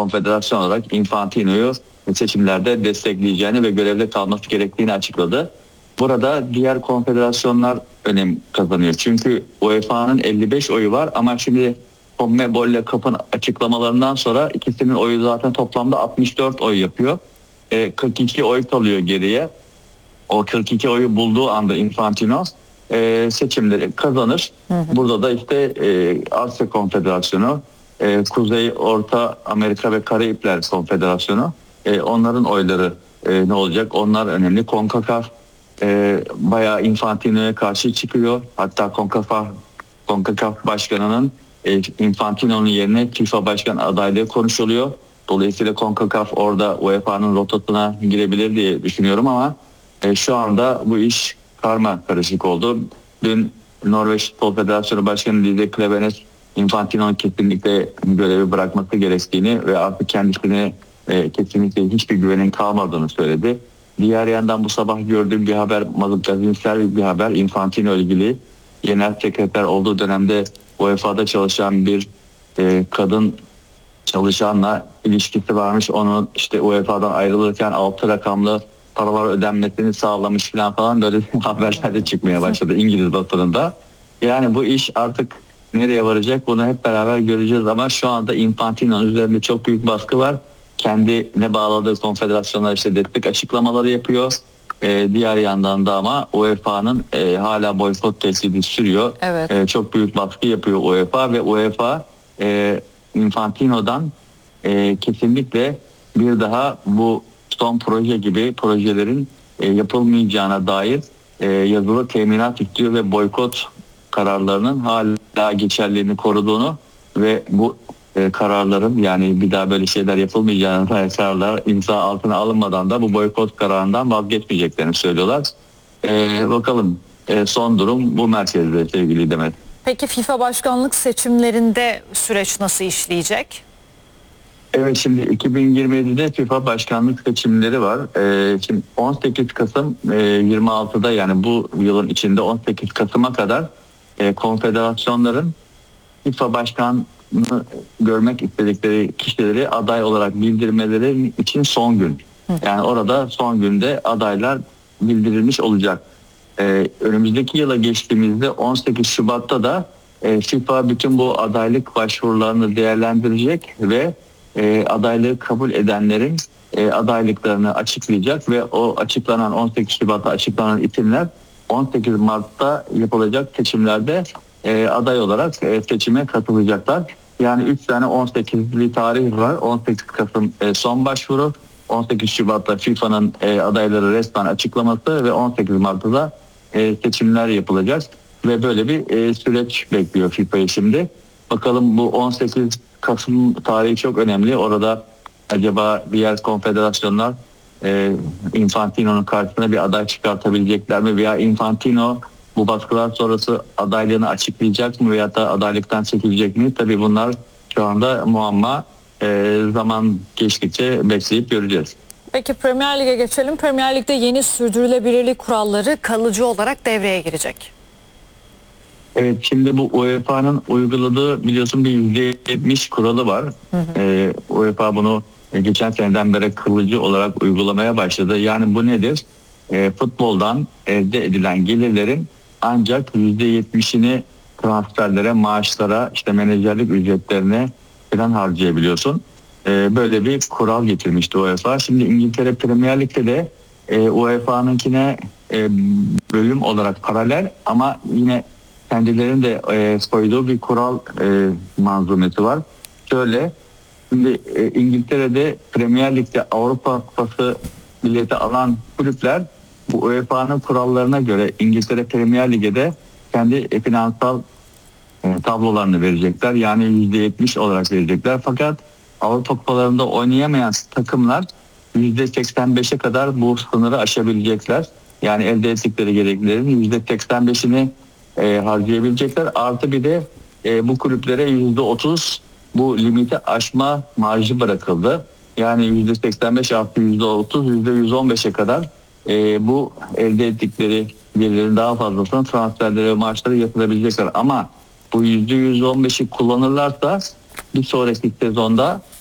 konfederasyon olarak Infantino'yu seçimlerde destekleyeceğini ve görevde kalması gerektiğini açıkladı. Burada diğer konfederasyonlar önem kazanıyor. Çünkü UEFA'nın 55 oyu var ama şimdi CONMEBOL ile CAF'ın açıklamalarından sonra ikisinin oyu zaten toplamda 64 oy yapıyor. 42 oy kalıyor geriye. O 42 oyu bulduğu anda Infantino seçimleri kazanır. Burada da işte Asya Konfederasyonu, Kuzey Orta Amerika ve Karayipler Konfederasyonu, onların oyları ne olacak? Onlar önemli. CONCACAF bayağı Infantino'ya karşı çıkıyor. Hatta CONCACAF başkanının Infantino'nun yerine FIFA başkan adaylığı konuşuluyor. Dolayısıyla CONCACAF orada UEFA'nın rotasına girebilir diye düşünüyorum ama şu anda bu iş karma karışık oldu. Dün Norveç Futbol Federasyonu Başkanı Didier Klevenes Infantino'nun kesinlikle görevi bırakması gerektiğini ve artık kendisine kesinlikle hiçbir güvenin kalmadığını söyledi. Diğer yandan bu sabah gördüğüm bir haber, magazinsel bir haber, Infantino ile ilgili genel sekreter olduğu dönemde UEFA'da çalışan bir kadın çalışanla ilişkisi varmış. Onun işte UEFA'dan ayrılırken 6 rakamlı paralar ödenmesini sağlamış falan böyle haberlerde çıkmaya başladı İngiliz basınında. Yani bu iş artık nereye varacak bunu hep beraber göreceğiz ama şu anda Infantino'nun üzerinde çok büyük baskı var. Kendine bağladığı konfederasyonlar işte destek açıklamaları yapıyor. Diğer yandan da ama UEFA'nın hala boykot tehdidi sürüyor. Evet. Çok büyük baskı yapıyor UEFA ve UEFA Infantino'dan kesinlikle bir daha bu son proje gibi projelerin yapılmayacağına dair yazılı teminat istiyor ve boykot kararlarının hala geçerliliğini koruduğunu ve bu kararların yani bir daha böyle şeyler yapılmayacağına dair kararlar imza altına alınmadan da bu boykot kararından vazgeçmeyeceklerini söylüyorlar. Bakalım son durum bu merkezde sevgili Demet. Peki FIFA başkanlık seçimlerinde süreç nasıl işleyecek? Evet, şimdi 2027'de FIFA başkanlık seçimleri var. Şimdi 18 Kasım 26'da yani bu yılın içinde 18 Kasım'a kadar konfederasyonların FIFA başkanını görmek istedikleri kişileri aday olarak bildirmeleri için son gün. Yani orada son günde adaylar bildirilmiş olacak. Önümüzdeki yıla geçtiğimizde 18 Şubat'ta da FIFA bütün bu adaylık başvurularını değerlendirecek ve adaylığı kabul edenlerin adaylıklarını açıklayacak ve o açıklanan 18 Şubat'ta açıklanan isimler 18 Mart'ta yapılacak seçimlerde aday olarak seçime katılacaklar. Yani 3 tane 18'li tarih var. 18 Kasım son başvuru, 18 Şubat'ta FIFA'nın adayları resmen açıklaması ve 18 Mart'ta da seçimler yapılacak ve böyle bir süreç bekliyor FIFA'yı şimdi. Bakalım bu 18 Kasım tarihi çok önemli. Orada acaba diğer konfederasyonlar Infantino'nun karşısına bir aday çıkartabilecekler mi veya Infantino bu baskılar sonrası adaylığını açıklayacak mı veya da adaylıktan çekilecek mi? Tabii bunlar şu anda muamma. Zaman geçtikçe bekleyip göreceğiz. Peki Premier Lig'e geçelim. Premier Lig'de yeni sürdürülebilirlik kuralları kalıcı olarak devreye girecek. Evet, şimdi bu UEFA'nın uyguladığı biliyorsun bir %70 kuralı var. UEFA bunu geçen seneden beri kalıcı olarak uygulamaya başladı. Yani bu nedir? Futboldan elde edilen gelirlerin ancak %70'ini transferlere, maaşlara, işte menajerlik ücretlerine falan harcayabiliyorsun. Böyle bir kural getirmişti UEFA. Şimdi İngiltere Premier Lig'de de UEFA'nınkine bölüm olarak paralel ama yine kendilerinin de koyduğu bir kural manzumesi var. Şöyle, şimdi İngiltere'de Premier Lig'de Avrupa Kupası bileti alan kulüpler bu UEFA'nın kurallarına göre İngiltere Premier Lig'e de kendi finansal tablolarını verecekler. Yani %70 olarak verecekler. Fakat Avrupa Kupalarında oynayamayan takımlar %85'e kadar bu sınırı aşabilecekler. Yani elde ettikleri gereklilerin %85'ini harcayabilecekler. Artı bir de bu kulüplere %30 bu limiti aşma marjı bırakıldı. Yani %85 artı %30, %115'e kadar bu elde ettikleri gelirlerin daha fazlasını transferlere ve maaşlara yatırabilecekler. Ama bu %115'i kullanırlarsa bir sonraki sezonda